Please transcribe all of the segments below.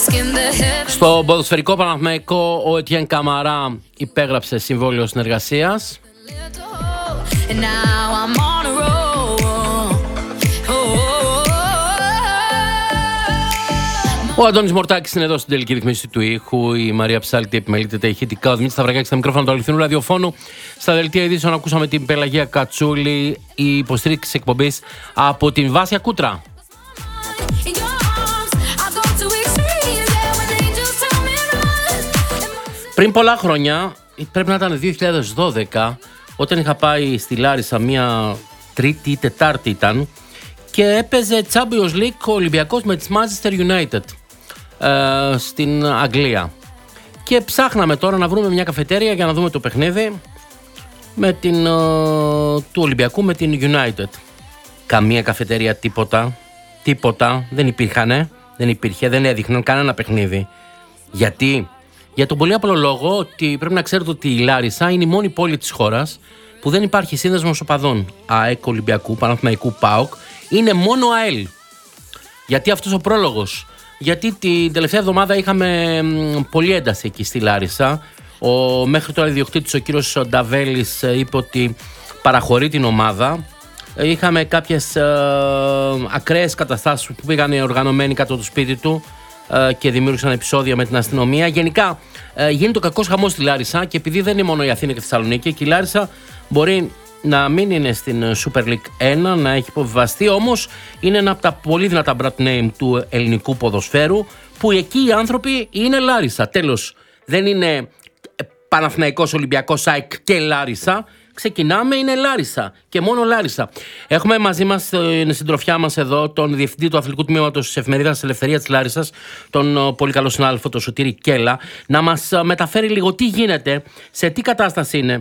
Στο ποδοσφαιρικό Παναθηναϊκό ο Ετιέν Καμαρά υπέγραψε συμβόλαιο συνεργασίας. Ο Αντώνης Μορτάκης είναι εδώ στην τελική ρυθμίση του ήχου. Η Μαρία Ψάλτη επιμελείται τα ηχητικά. Ο Δημήτρης Σταυρακάκης στα μικρόφωνα του αληθινού ραδιοφώνου. Στα δελτία ειδήσεων ακούσαμε την Πελαγία Κατσούλη, η υποστήριξη εκπομπής από την Βάσια Κούτρα. Πριν πολλά χρόνια, πρέπει να ήταν 2012, όταν είχα πάει στη Λάρισα μία Τρίτη ή Τετάρτη ήταν, και έπαιζε Champions League ο Ολυμπιακός με τις Manchester United στην Αγγλία. Και ψάχναμε τώρα να βρούμε μια καφετέρια για να δούμε το παιχνίδι με του Ολυμπιακού με την United. Καμία καφετέρια, τίποτα, δεν υπήρχε, δεν έδειχναν κανένα παιχνίδι. Γιατί? Για τον πολύ απλό λόγο ότι πρέπει να ξέρετε ότι η Λάρισα είναι η μόνη πόλη της χώρας που δεν υπάρχει σύνδεσμος οπαδών ΑΕΚ, Ολυμπιακού, Παναθηναϊκού, ΠΑΟΚ. Είναι μόνο ΑΕΛ. Γιατί αυτός ο πρόλογος? Γιατί την τελευταία εβδομάδα είχαμε πολλή ένταση εκεί στη Λάρισα. Ο μέχρι τώρα ιδιοκτήτης, ο κύριος Νταβέλης, είπε ότι παραχωρεί την ομάδα. Είχαμε κάποιες ακραίες καταστάσεις που πήγαν οι οργανωμένοι κάτω του σπίτι του και δημιούργησαν επεισόδια με την αστυνομία. Γενικά γίνεται ο κακός χαμός στη Λάρισα, και επειδή δεν είναι μόνο η Αθήνα και η Θεσσαλονίκη, και η Λάρισα μπορεί να μην είναι στην Super League 1, να έχει υποβιβαστεί, όμως είναι ένα από τα πολύ δυνατά brand name του ελληνικού ποδοσφαίρου, που εκεί οι άνθρωποι είναι Λάρισα. Τέλος, δεν είναι Παναθηναϊκός, Ολυμπιακός, ΑΕΚ και Λάρισα. Ξεκινάμε, είναι Λάρισα και μόνο Λάρισα. Έχουμε μαζί μας στην συντροφιά μας εδώ τον διευθυντή του αθλητικού τμήματος της εφημερίδας Ελευθερία της Λάρισσας, τον πολύ καλό συνάδελφο, τον Σωτήρη Κέλα, να μας μεταφέρει λίγο τι γίνεται, σε τι κατάσταση είναι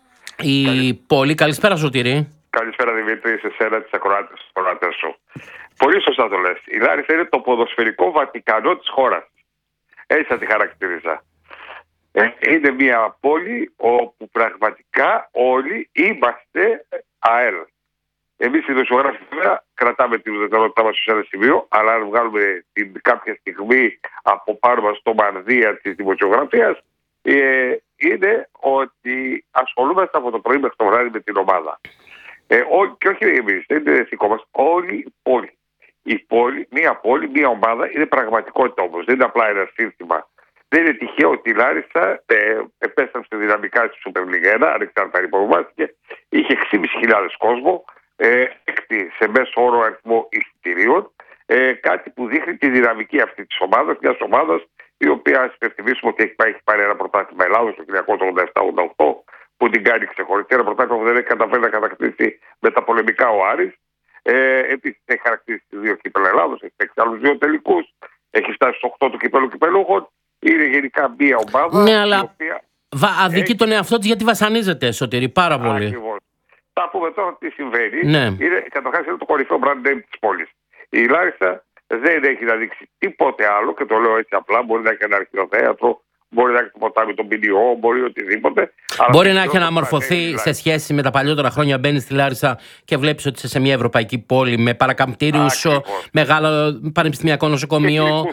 η πόλη. Καλησπέρα, Σωτήρη. Καλησπέρα, Δημήτρη, σε σένα, τις ακροάτες σου. Πολύ σωστά το λες. Η Λάρισα είναι το ποδοσφαιρικό Βατικανό της χώρας. Έτσι θα τη χαρακτηρίζα. Είναι μια πόλη όπου πραγματικά όλοι είμαστε ΑΕΛ. Εμείς οι δημοσιογράφοι βέβαια κρατάμε την ουδετερότητά μας σε ένα σημείο, αλλά αν βγάλουμε κάποια στιγμή από πάνω μας το μανδύα της δημοσιογραφίας, είναι ότι ασχολούμαστε από το πρωί μέχρι το βράδυ με την ομάδα. Και όχι εμείς, δεν είναι δικό μας, όλη η πόλη. Η πόλη, μια ομάδα είναι πραγματικότητα όμως, δεν είναι απλά ένα σύνθημα. Δεν είναι τυχαίο ότι η Λάρισα επέστρεψε δυναμικά στη Super League 1, ανεξάρτητα αν υποβιβάστηκε, είχε 6.500 κόσμο, έκτη σε μέσο όρο αριθμό εισιτηρίων, κάτι που δείχνει τη δυναμική αυτή της ομάδας, μιας ομάδας η οποία, ας υπενθυμίσουμε ότι έχει πάρει ένα πρωτάθλημα Ελλάδος το 1987-88, που την κάνει ξεχωριστή, ένα πρωτάθλημα που δεν έχει καταφέρει να κατακτήσει με τα πολεμικά ο Άρης. Επίσης έχει χαρακτηρίσει 2 κύπελλα Ελλάδος, έχει παίξει άλλους 2 τελικούς, έχει φτάσει στο 8 του κυπέλλου κυπελούχων. Είναι γενικά μια ομάδα. Ναι, αλλά οποία αδικεί τον εαυτό της, γιατί βασανίζεται, Σωτήρη, πάρα πολύ. Ακριβώς. Θα πούμε τώρα τι συμβαίνει. Ναι. Καταρχάς είναι το κορυφαίο brand name της πόλης. Η Λάρισα δεν έχει να δείξει τίποτε άλλο, και το λέω έτσι απλά. Μπορεί να έχει ένα αρχαιοθέατρο, μπορεί να έχει το ποτάμι των ποινιό, μπορεί οτιδήποτε. Μπορεί να έχει αναμορφωθεί σε σχέση με τα παλιότερα χρόνια. Μπαίνεις στη Λάρισα και βλέπεις ότι είσαι σε μια ευρωπαϊκή πόλη με παρακαμπτήριους, μεγάλο πανεπιστημιακό νοσοκομείο,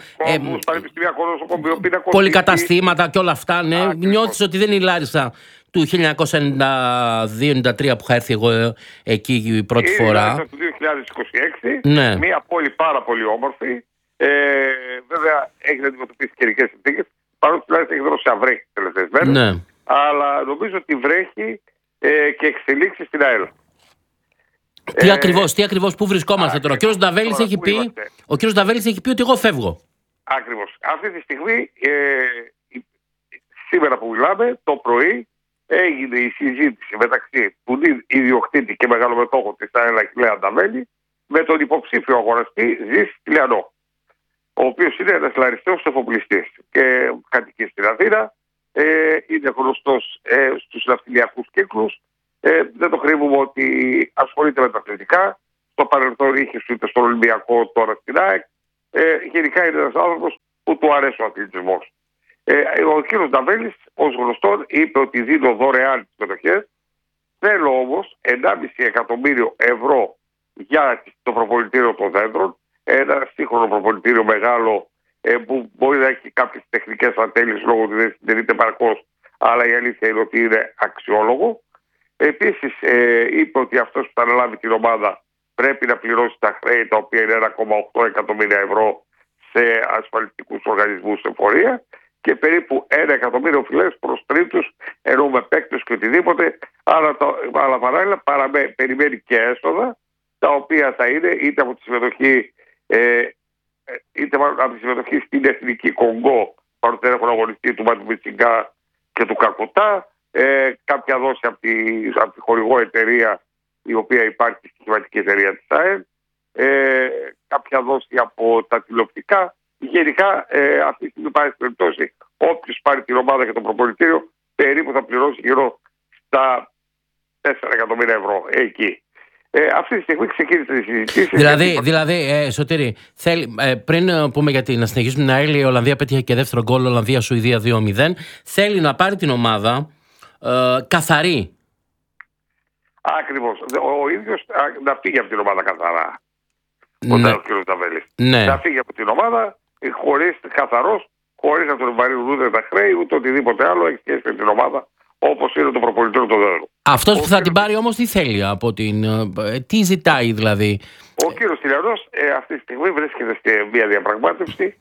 πολυκαταστήματα και όλα αυτά. Ναι. Νιώθεις ότι δεν είναι η Λάρισα του 1992-1993 που είχα έρθει εγώ εκεί πρώτη φορά. Είναι η Λάρισα του 2026, ναι. Μια πόλη πάρα πολύ όμορφη. Βέβαια έχει να αντιμετωπίσει καιρικές συνθήκες. Παρότι τουλάχιστον έχει δώσει αβρέχει τις τελευταίες μέρες. Ναι. Αλλά νομίζω ότι βρέχει και εξελίξει στην ΑΕΛ. Τι ακριβώς, πού βρισκόμαστε τώρα? Ο κύριος Νταβέλης έχει πει ότι εγώ φεύγω. Ακριβώς. Αυτή τη στιγμή, σήμερα που μιλάμε, το πρωί έγινε η συζήτηση μεταξύ του ιδιοκτήτη και μεγαλομετόχου της ΑΕΛ Αχιλλέα Νταβέλη με τον υποψήφιο αγοραστή Ζήση Τηλιανό, ο οποίος είναι ένας λαριστέος εφοπλιστής και κατοικεί στην Αθήνα, είναι γνωστός στους ναυτιλιακούς κύκλους, δεν το κρύβουμε ότι ασχολείται με τα αθλητικά, στο παρελθόν είχε είτε στον Ολυμπιακό, τώρα στην ΑΕΚ, γενικά είναι ένας άνθρωπος που του αρέσει ο αθλητισμός. Ο κ. Νταβέλης, ως γνωστόν, είπε ότι δίνω δωρεάν τις μετοχές, θέλω όμως 1,5 εκατομμύριο ευρώ για το προπονητήριο των Δέντρων, ένα σύγχρονο προπονητήριο μεγάλο που μπορεί να έχει κάποιες τεχνικές ατέλειες λόγω ότι δεν συντηρείται παρκώς, αλλά η αλήθεια είναι ότι είναι αξιόλογο. Επίσης είπε ότι αυτός που θα αναλάβει την ομάδα πρέπει να πληρώσει τα χρέη, τα οποία είναι 1,8 εκατομμύρια ευρώ σε ασφαλιστικούς οργανισμούς εφορία και περίπου 1 εκατομμύριο οφειλές προς τρίτους, εννοούμε παίκτες και οτιδήποτε, αλλά παράλληλα περιμένει και έσοδα, τα οποία θα είναι είτε από τη συμμετοχή, από τη συμμετοχή στην Εθνική Κονγκό, παρότι δεν έχουν αγωνιστεί, του Ματμιτσιγκά και του Κακουτά, κάποια δόση από τη χορηγό εταιρεία η οποία υπάρχει στη σχηματική εταιρεία της ΑΕΔ, κάποια δόση από τα τηλεοπτικά. Γενικά αυτή τη στιγμή πάει στην περιπτώση όποιος πάρει την ομάδα και το προπονητήριο περίπου θα πληρώσει γύρω στα 4 εκατομμύρια ευρώ εκεί. Αυτή τη στιγμή ξεκίνησε η συζήτηση. Δηλαδή Σωτήρη, πριν πούμε να συνεχίσουμε την ΑΕΛ, η Ολλανδία πέτυχε και δεύτερο γκολ, Ολλανδία-Σουηδία 2-0. Θέλει να πάρει την ομάδα καθαρή. Ακριβώς. Ο ίδιος να φύγει από την ομάδα καθαρά. Ναι. Ο κ. Νταβέλης. Ναι. Να φύγει από την ομάδα καθαρός, χωρίς να τον βαρύνουν ούτε τα χρέη ούτε οτιδήποτε άλλο έχει σχέση με την ομάδα, όπως είναι το προπονητήριο του Δέλου. Αυτός που θα την πάρει όμως τι θέλει από την. Τι ζητάει δηλαδή? Ο κύριος Τηλιανός αυτή τη στιγμή βρίσκεται σε μια διαπραγμάτευση.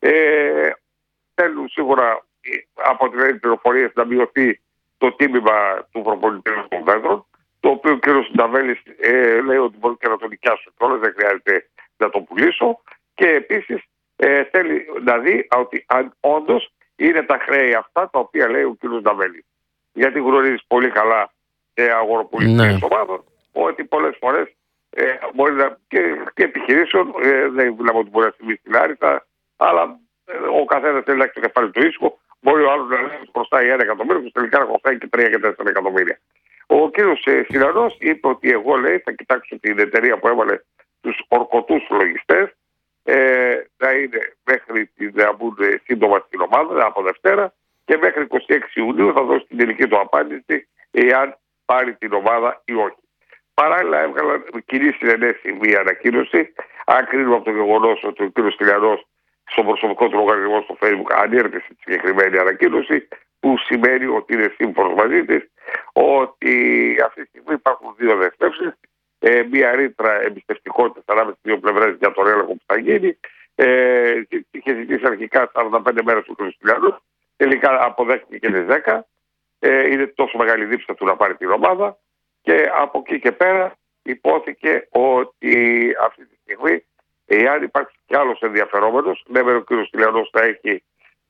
Θέλουν σίγουρα από την πληροφορία να μειωθεί το τίμημα του προπονητήριου των Δέντρων, το οποίο ο κύριος Νταβέλης λέει ότι μπορεί και να το νοικιάσω κιόλας, δεν χρειάζεται να το πουλήσω. Και επίσης θέλει να δει ότι αν όντως είναι τα χρέη αυτά τα οποία λέει ο κύριος Νταβέλης. Γιατί γνωρίζεις πολύ καλά σε αγοροπολιτικές ομάδων ότι πολλές φορές μπορεί να και επιχειρήσεων, δεν βλέπω ότι μπορεί να συμβεί στην Άριτα, αλλά ο καθένας θέλει να έχει το κεφάλι του ίσχο. Μπορεί ο άλλος να λέει ότι χρωστάει 1 εκατομμύριο και τελικά να χρωστάει και 3 και 4 εκατομμύρια. Ο κύριος Σιλανός είπε ότι εγώ, λέει, θα κοιτάξω την εταιρεία που έβαλε τους ορκωτούς λογιστές, να είναι μέχρι να μπουν σύντομα στην ομάδα από Δευτέρα και μέχρι 26 Ιουνίου θα δώσει την τελική του απάντηση εάν πάρει την ομάδα ή όχι. Παράλληλα έβγαλαν κοινή συνενέση μια ανακοίνωση, αν κρίνουμε από το γεγονός ότι ο κύριος Σιλανός στον προσωπικό του λογαριασμό στο Facebook ανήρτησε τη συγκεκριμένη ανακοίνωση, που σημαίνει ότι είναι σύμφωνος μαζί της ότι αυτή τη στιγμή υπάρχουν δύο δεσμεύσεις. Μία ρήτρα εμπιστευτικότητας ανάμεσα στις δύο πλευρές για τον έλεγχο που θα γίνει. Είχε ζητήσει αρχικά 45 μέρες του κ. Στυλιανού. Τελικά αποδέχτηκε και τις 10. Είναι τόσο μεγάλη δίψα του να πάρει την ομάδα. Και από εκεί και πέρα υπόθηκε ότι αυτή τη στιγμή, εάν υπάρχει κι άλλος ενδιαφερόμενος, ναι, ο κ. Στυλιανός θα έχει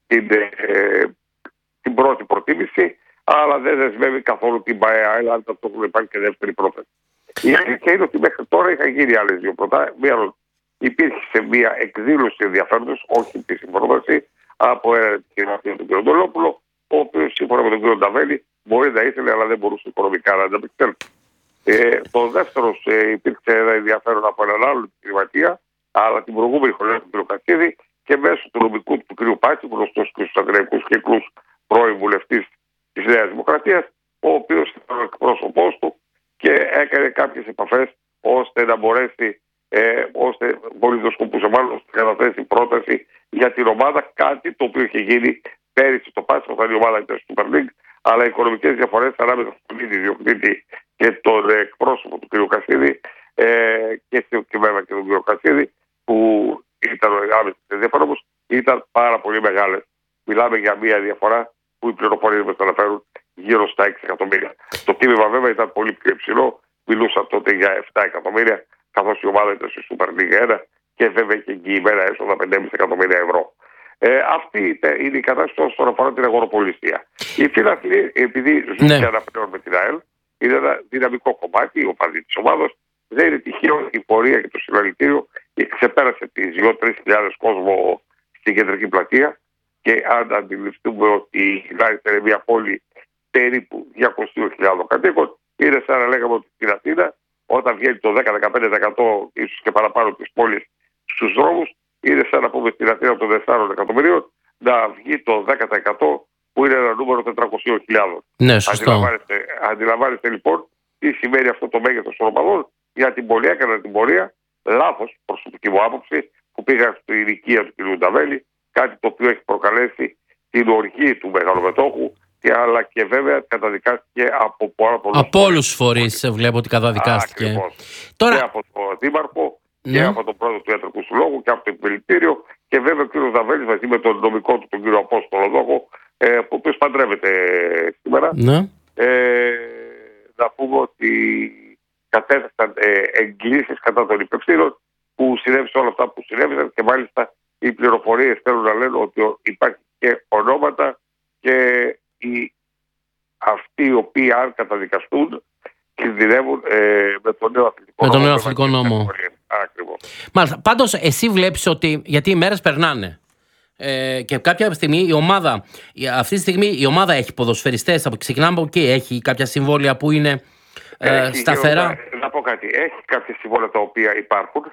την πρώτη προτίμηση, αλλά δεν δεσμεύει καθόλου την ΠαΕΑΕΛ, αν ταυτόχρονα υπάρχει και δεύτερη πρόθεση. Η αλήθεια είναι ότι μέχρι τώρα είχαν γίνει άλλες δύο προτάσεις. Υπήρχε μια εκδήλωση ενδιαφέροντος, όχι τη πρόταση, από έναν επιχειρηματία του κ. Ντολόπουλο, ο οποίος σύμφωνα με τον κ. Νταβέλη μπορεί να ήθελε, αλλά δεν μπορούσε οικονομικά να ανταπεξέλθει. Το δεύτερο, υπήρξε ένα ενδιαφέρον από έναν άλλο επιχειρηματία, αλλά την προηγούμενη χρονιά του κ. Κασίδη και μέσω του νομικού του κ. Πάκη, γνωστός και στους ακαδημαϊκούς κύκλους, πρώην βουλευτής της Νέας Δημοκρατίας, ο οποίος ήταν ο εκπρόσωπός του και έκανε κάποιες επαφές ώστε να μπορέσει, ώστε πολιτοσκοπούσε μάλλον να καταθέσει πρόταση για την ομάδα, κάτι το οποίο είχε γίνει πέρυσι το Πάσχα όταν η ομάδα ήταν στο Super League, αλλά οι οικονομικές διαφορές ανάμεσα στον ιδιοκτήτη και τον εκπρόσωπο του κ. Κασίδη και βέβαια και τον κ. Κασίδη, που ήταν άμεσα ενδιαφέρομος, ήταν πάρα πολύ μεγάλες. Μιλάμε για μια διαφορά που οι πληροφορίες μας αναφέρουν γύρω στα 6 εκατομμύρια. Το τίμημα βέβαια ήταν πολύ πιο υψηλό. Μιλούσαν τότε για 7 εκατομμύρια, καθώς η ομάδα ήταν στη Super League 1 και βέβαια είχε εγγυημένα έσοδα 5,5 εκατομμύρια ευρώ. Αυτή είναι η κατάσταση όσον αφορά την αγοροπολισία. Οι φίλαθλοι, επειδή ζουν και αναπλέον με την ΑΕΛ, είναι ένα δυναμικό κομμάτι, ο παδί της ομάδας. Δεν είναι τυχαίο η πορεία και το συλλαλητήριο ξεπέρασε τις 2-3 κόσμο στην κεντρική πλατεία. Και αν αντιληφθούμε ότι η Λάρισα είναι μια πόλη περίπου 200.000 κατοίκων, είναι σαν να λέγαμε ότι στην Αθήνα, όταν βγαίνει το 10-15% ίσως και παραπάνω της πόλης στους δρόμους, είναι σαν να πούμε στην Αθήνα των 4 εκατομμυρίων να βγει το 10% που είναι ένα νούμερο 400.000. Ναι, σωστό. Αντιλαμβάνεστε λοιπόν τι σημαίνει αυτό το μέγεθος των οπαδών για την πορεία. Κατά την πορεία, λάθος προσωπική μου άποψη, που πήγα στην ηλικία του κ. Νταβέλη, κάτι το οποίο έχει προκαλέσει την οργή του μεγαλομετόχου, αλλά και βέβαια καταδικάστηκε από όλους τους φορείς. Βλέπω ότι καταδικάστηκε. Τώρα... Και από τον Δήμαρχο, και από τον πρόεδρο του Ιατρικού Συλλόγου και από το Επιμελητήριο, και βέβαια ο κ. Δαβέλης μαζί με τον νομικό του, τον κ. Απόστολο Δόχο, ο οποίος παντρεύεται σήμερα. Να πούμε ότι κατέθεσαν εγγυήσεις κατά των υπευθύνων που συνέβησαν όλα αυτά που συνέβησαν, και μάλιστα οι πληροφορίες θέλουν να λένε ότι υπάρχει και ονόματα, και αυτοί οι οποίοι αν καταδικαστούν κινδυνεύουν με τον νέο αθλητικό νόμο. Ακριβώς. Μάλιστα. Πάντως εσύ βλέπεις ότι, γιατί οι μέρες περνάνε, και κάποια στιγμή η ομάδα, αυτή τη στιγμή η ομάδα έχει ποδοσφαιριστές, ξεκινάμε από εκεί, έχει κάποια συμβόλαια που είναι σταθερά. Να πω κάτι, έχει κάποια συμβόλαια τα οποία υπάρχουν.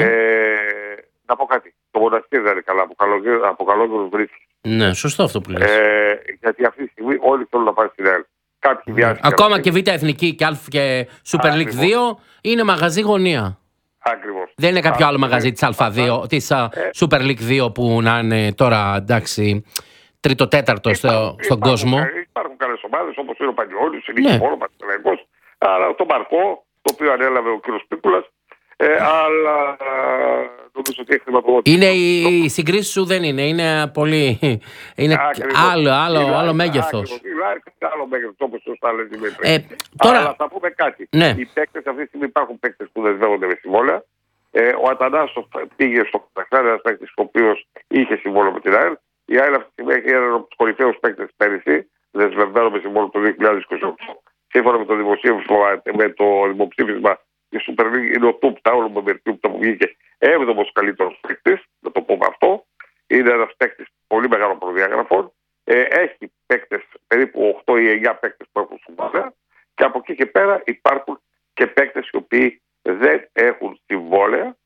Να πω κάτι, το Μοναστήρι δεν είναι καλά, από καλόγερους βρίσκει. Ναι, σωστό αυτό που λες. Γιατί αυτή τη στιγμή όλοι θέλουν να πάνε στην ΕΛ. Ακόμα και Β' Εθνική και Super League 2 είναι μαγαζί γωνία. Ακριβώς. Δεν είναι κάποιο άλλο μαγαζί της Α2, της Super League 2 που να είναι τώρα, εντάξει, τρίτο-τέταρτο στον κόσμο. Υπάρχουν καλές ομάδες όπως είναι ο Πανιόλης, είναι και μόνο Παναθηναϊκός, αλλά το Μαρκό, το οποίο ανέλαβε ο κ. Πίκουλας, αλλά νομίζω ότι έχει χρηματοδότηση. Είναι οι συγκρίσεις σου δεν είναι πολύ. Είναι άλλο μέγεθος. Άλλο μέγεθος, όπως σωστά λέει Δημήτρη. Αλλά θα πούμε κάτι. Οι παίκτες αυτή τη στιγμή, υπάρχουν παίκτες που δεσμεύονται με συμβόλαια. Ο Ατανάσοφ πήγε στο Καζακστάν, ένας παίκτης ο οποίος είχε συμβόλαιο με την ΑΕΛ. Η ΑΕΛ αυτή τη στιγμή έχει έναν από τους κορυφαίους παίκτες πέρυσι, δεσμευμένο με συμβόλαιο το 2028. Σύμφωνα με το δημοψήφισμα, η Super League είναι ο Τούπτα, όλο με Τούπτα που βγήκε 7ος καλύτερος παίκτης, να το πούμε αυτό. Είναι ένας παίκτης πολύ μεγάλων προδιαγραφών. Έχει παίκτες, περίπου 8 ή 9 παίκτες που έχουν συμβόλαια, και από εκεί και πέρα υπάρχουν και παίκτες οι οποίοι δεν έχουν συμβόλαια,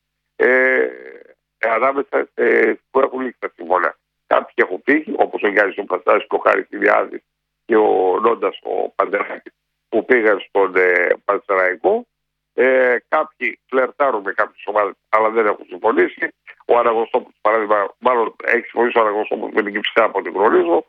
ανάμεσα που έχουν λήξει τα συμβόλαια. Κάποιοι έχουν φύγει, όπως ο Γιάννης ο Πλαστάρης και ο Χάρης Τηλιάδης και ο Νόντας ο Παντελάκης, που πήγαν στον Πανσεραϊκό. Κάποιοι φλερτάρουν με κάποιες ομάδες, αλλά δεν έχουν συμφωνήσει. Ο Αναγνωστόπουλος, παράδειγμα, μάλλον έχει συμφωνήσει ο Αναγνωστόπουλος με την Κυψιά, από ό,τι γνωρίζω.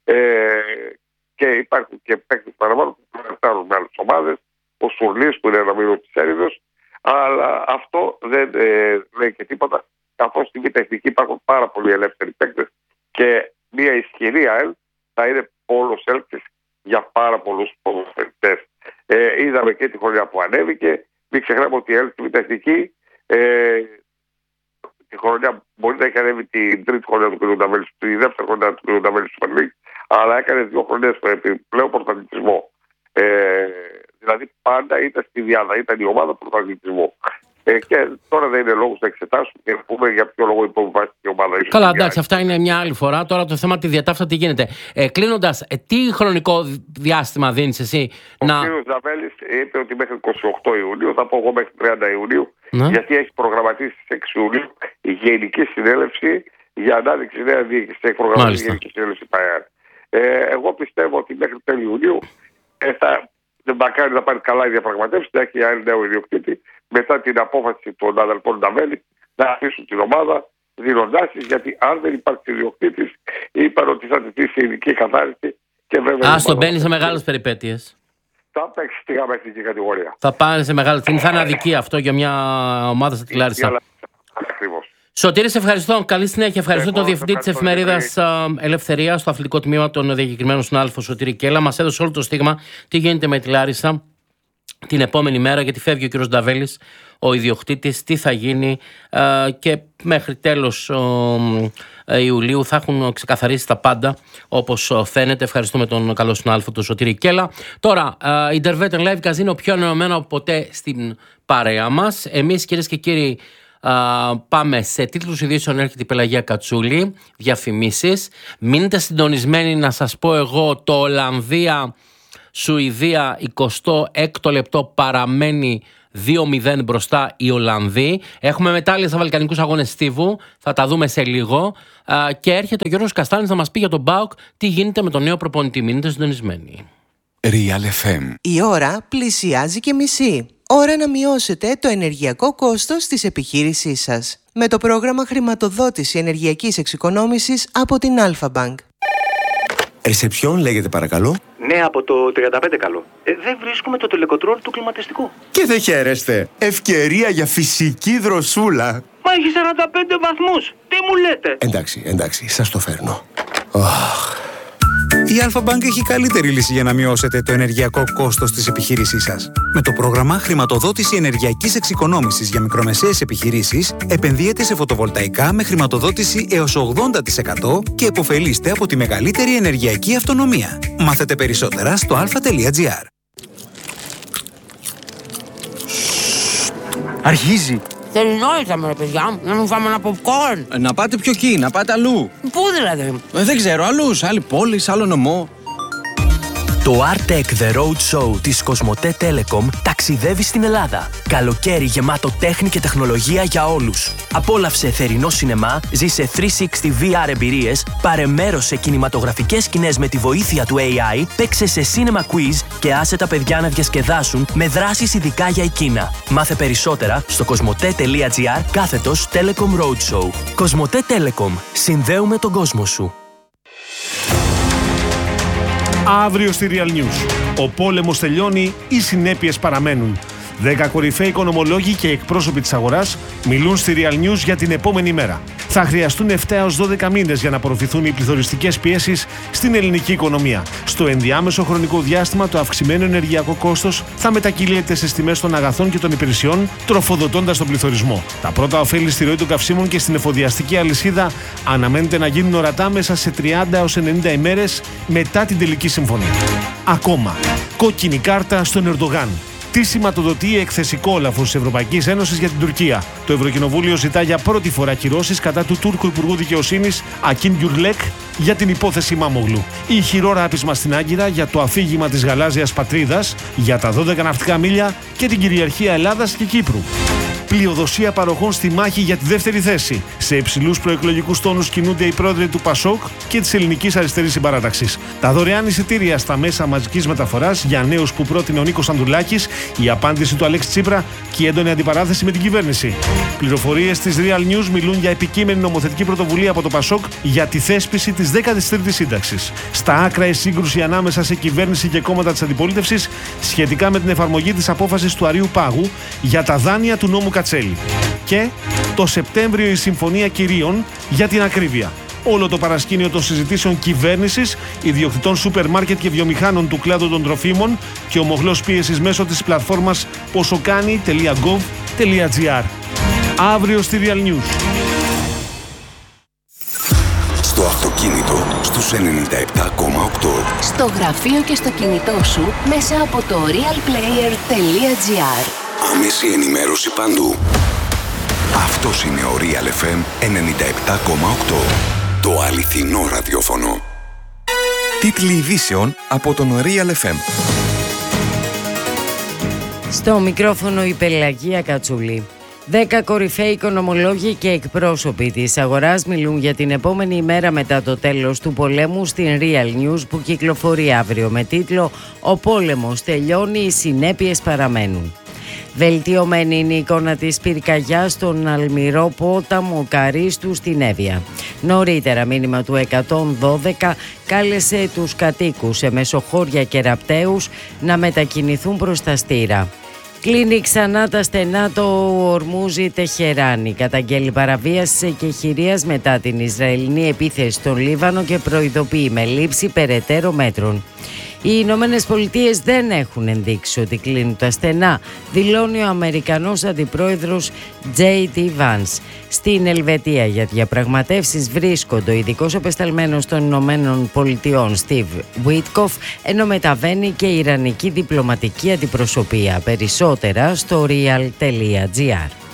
Και υπάρχουν και παίκτες παραπάνω που φλερτάρουν με άλλες ομάδες. Ο Σουρλής, που είναι ένα μήνυμα της Έρηδος. Αλλά αυτό δεν λέει και τίποτα, καθώς στη Β' Εθνική υπάρχουν πάρα πολλοί ελεύθεροι παίκτες, και μια ισχυρή ΑΕΛ θα είναι πόλος έλξης για πάρα πολλούς ποδοσφαιριστές. Είδαμε και τη χρονιά που ανέβηκε. Μην ξεχνάμε ότι η ΕΛ στη Β' Εθνική τη χρονιά μπορεί να έχει ανέβει την τρίτη χρονιά του κ. Νταβέλη, τη δεύτερη χρονιά του κ. Νταβέλη Super League, αλλά έκανε 2 χρονιές πλέον πρωταθλητισμό. Δηλαδή πάντα ήταν στη διάδα, ήταν η ομάδα πρωταθλητισμού. Και τώρα δεν είναι λόγος να εξετάσουμε και να πούμε για ποιο λόγο υποβιβάστηκε η ομάδα. Καλά, εντάξει, αυτά είναι μια άλλη φορά. Τώρα το θέμα τη διατάφτα τι γίνεται. Κλείνοντας, τι χρονικό διάστημα δίνεις εσύ ο κ. Ζαβέλης είπε ότι μέχρι 28 Ιουνίου, θα πω εγώ μέχρι 30 Ιουνίου, γιατί έχει προγραμματίσει στις 6 Ιουνίου η Γενική Συνέλευση για ανάδειξη νέα διοίκηση. Έχει προγραμματίσει η Γενική Συνέλευση ΠΑΕΑΡ. Εγώ πιστεύω ότι μέχρι τέλη Ιουνίου δεν μακάρι να πάρει καλά η διαπραγματεύση, να έχει ένα νέο ιδιοκτήτη, μετά την απόφαση των αδελφών Νταβέλη να αφήσουν την ομάδα δηλωνάσεις, γιατί αν δεν υπάρξει ιδιοκτήτης, είπαν ότι θα τεθεί σε ειδική καθάριση. Και βέβαια. Τον μπαίνει σε μεγάλες περιπέτειες. Θα παίξει στη γάμα εθνική κατηγορία. Θα πάνε σε μεγάλη. Θα είναι αδικία αυτό για μια ομάδα σαν τη Λάρισα. Ακριβώς. Σωτήρη, σε ευχαριστώ. Καλή συνέχεια. Ευχαριστώ τον διευθυντή της εφημερίδας Ελευθερία στο αθλητικό τμήμα, τον διακεκριμένο συνάδελφο Σωτήρη Κέλλα. Μας έδωσε όλο το στίγμα τι γίνεται με τη Λάρισα την επόμενη μέρα, γιατί φεύγει ο κ. Νταβέλης, ο ιδιοκτήτης, τι θα γίνει, και μέχρι τέλος Ιουλίου θα έχουν ξεκαθαρίσει τα πάντα, όπως φαίνεται. Ευχαριστούμε τον καλό συνάδελφο του Σωτήρη Κέλλα. Τώρα, η Interveten Live Casino πιο ενωμένο από ποτέ στην παρέα μας. Εμείς, κυρίες και κύριοι, πάμε σε τίτλους ειδήσεων. Έρχεται η Πελαγία Κατσούλη, διαφημίσεις. Μείνετε συντονισμένοι, να σας πω εγώ, το Ολλανδία Σουηδία 26ο λεπτό παραμένει 2-0 μπροστά οι Ολλανδοί. Έχουμε μετάλλια στα Βαλκανικούς Αγώνες Στίβου, θα τα δούμε σε λίγο. Και έρχεται ο Γιώργος Καστάνης να μας πει για τον ΠΑΟΚ τι γίνεται με τον νέο προπονητή. Μείνετε συντονισμένοι. Real FM. Η ώρα πλησιάζει και μισή. Ώρα να μειώσετε το ενεργειακό κόστος της επιχείρησής σας. με το πρόγραμμα χρηματοδότηση ενεργειακής εξοικονόμησης από την Αλφα Bank. Ρεσεψιόν λέγεται παρακαλώ. Ναι, από το 35 καλό. Δεν βρίσκουμε το τελεκοτρόλ του κλιματιστικού. Και δεν χαίρεστε. Ευκαιρία για φυσική δροσούλα. Μα έχει 45 βαθμούς. Τι μου λέτε? Εντάξει, σας το φέρνω. Η Alpha Bank έχει καλύτερη λύση για να μειώσετε το ενεργειακό κόστος της επιχείρησής σας. Με το πρόγραμμα χρηματοδότηση ενεργειακής εξοικονόμησης για μικρομεσαίες επιχειρήσεις, επενδύετε σε φωτοβολταϊκά με χρηματοδότηση έως 80% και επωφελείστε από τη μεγαλύτερη ενεργειακή αυτονομία. Μάθετε περισσότερα στο alpha.gr. Αρχίζει. Θερινό ήρθαμε ρε παιδιά, να μην φάμε ένα popcorn. Να πάτε πιο εκεί, να πάτε αλλού. Πού δηλαδή? Δεν ξέρω, αλλού, σε άλλη πόλη, σε άλλο νομό. Το Artec The Road Show της Κοσμοτέ Telecom ταξιδεύει στην Ελλάδα. Καλοκαίρι γεμάτο τέχνη και τεχνολογία για όλους. Απόλαυσε θερινό σινεμά, ζήσε 360 VR εμπειρίες, πάρε μέρος σε κινηματογραφικές σκηνές με τη βοήθεια του AI, παίξε σε cinema quiz και άσε τα παιδιά να διασκεδάσουν με δράσεις ειδικά για εκείνα. Μάθε περισσότερα στο cosmote.gr/Telecom Roadshow. Κοσμοτέ Telecom. Συνδέουμε τον κόσμο σου. Αύριο στη Real News. Ο πόλεμος τελειώνει, οι συνέπειες παραμένουν. 10 κορυφαίοι οικονομολόγοι και εκπρόσωποι της αγοράς μιλούν στη Real News για την επόμενη μέρα. Θα χρειαστούν 7 έως 12 μήνες για να απορροφηθούν οι πληθωριστικές πιέσεις στην ελληνική οικονομία. Στο ενδιάμεσο χρονικό διάστημα, το αυξημένο ενεργειακό κόστος θα μετακυλείται στις τιμές των αγαθών και των υπηρεσιών, τροφοδοτώντας τον πληθωρισμό. Τα πρώτα ωφέλη στη ροή των καυσίμων και στην εφοδιαστική αλυσίδα αναμένεται να γίνουν ορατά μέσα σε 30 έως 90 ημέρες μετά την τελική συμφωνία. Ακόμα, κόκκινη κάρτα στον Ερντογάν. Τι σηματοδοτεί η εκθεσικό όλαφος της Ευρωπαϊκής Ένωσης για την Τουρκία? Το Ευρωκοινοβούλιο ζητά για πρώτη φορά κυρώσεις κατά του Τούρκου Υπουργού Δικαιοσύνης Ακίν Γκιουρλέκ για την υπόθεση Μάμογλου. Ηχηρό ράπισμα στην Άγκυρα για το αφήγημα της γαλάζιας πατρίδας, για τα 12 ναυτικά μίλια και την κυριαρχία Ελλάδας και Κύπρου. Πλειοδοσία παροχών στη μάχη για τη δεύτερη θέση. Σε υψηλούς προεκλογικούς τόνους κινούνται οι πρόεδροι του ΠΑΣΟΚ και της Ελληνικής Αριστερής Συμπαράταξης. Τα δωρεάν εισιτήρια στα μέσα μαζικής μεταφοράς για νέους που πρότεινε ο Νίκος Ανδρουλάκης, η απάντηση του Αλέξη Τσίπρα και η έντονη αντιπαράθεση με την κυβέρνηση. Πληροφορίες της Real News μιλούν για επικείμενη νομοθετική πρωτοβουλία από το ΠΑΣΟΚ για τη θέσπιση της 13ης σύνταξης. Στα άκρα η σύγκρουση ανάμεσα σε κυβέρνηση και κόμματα της αντιπολίτευσης σχετικά με την εφαρμογή της απόφασης του Αρείου Πάγου για τα δάνεια του νόμου Κατσέλη. Και το Σεπτέμβριο η Συμφωνία Κυρίων για την ακρίβεια. Όλο το παρασκήνιο των συζητήσεων κυβέρνησης, ιδιοκτητών σούπερ μάρκετ και βιομηχάνων του κλάδου των τροφίμων και ομοχλός πίεσης μέσω της πλατφόρμας posokani.gov.gr. Αύριο στη Real News. Στο αυτοκίνητο στους 97,8. Στο γραφείο και στο κινητό σου μέσα από το realplayer.gr. Άμεση ενημέρωση παντού. Αυτός είναι ο Real FM 97,8. Το αληθινό ραδιόφωνο. Τίτλοι ειδήσεων από τον Real FM. Στο μικρόφωνο η Πελαγία Κατσούλη. 10 κορυφαίοι οικονομολόγοι και εκπρόσωποι της αγοράς μιλούν για την επόμενη ημέρα μετά το τέλος του πολέμου στην Real News που κυκλοφορεί αύριο με τίτλο «Ο πόλεμος τελειώνει, οι συνέπειες παραμένουν». Βελτιωμένη είναι η εικόνα της πυρκαγιάς στον αλμυρό ποταμό Καρίστου στην Εύβοια. Νωρίτερα μήνυμα του 112 κάλεσε τους κατοίκους σε μεσοχώρια και ραπταίους να μετακινηθούν προς τα Στήρα. Κλείνει ξανά τα στενά το Ορμούζι Τεχεράνι. Καταγγέλει παραβίαση εκεχηρίας μετά την Ισραηλινή επίθεση στον Λίβανο και προειδοποιεί με λήψη περαιτέρω μέτρων. Οι Ηνωμένες Πολιτείες δεν έχουν ενδείξει ότι κλείνουν τα στενά, δηλώνει ο Αμερικανός Αντιπρόεδρος J.D. Vance. Στην Ελβετία για διαπραγματεύσεις βρίσκονται ο ειδικός απεσταλμένος των Ηνωμένων Πολιτειών Steve Witkoff, ενώ μεταβαίνει και η Ιρανική διπλωματική αντιπροσωπεία. Περισσότερα στο real.gr.